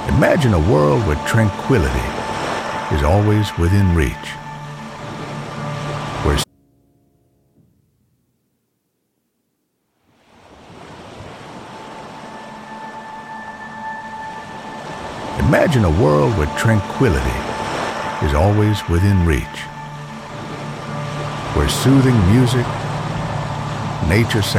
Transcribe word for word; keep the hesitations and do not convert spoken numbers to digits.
Imagine a world where tranquility is always within reach. Where Imagine a world where tranquility is always within reach. Where soothing music, nature sounds,